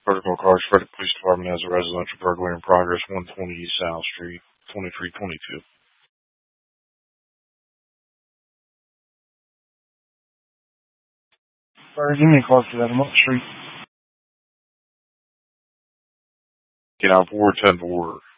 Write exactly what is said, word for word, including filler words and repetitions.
Protocol Cars, Frederick Police Department has a residential burglary in progress, one twenty East South Street, twenty-three twenty-two. Sorry, give me a call for that. I'm up the street. Get out four ten for work.